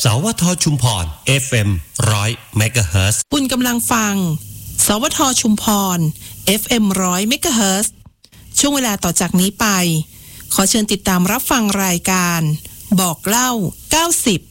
สวทชุมพร FM 100 เมกะเฮิรตซ์คุณกำลังฟังสวทชุมพร FM 100 เมกะเฮิรตซ์ ช่วงเวลาต่อจากนี้ไปขอเชิญติดตามรับฟังรายการบอกเล่า90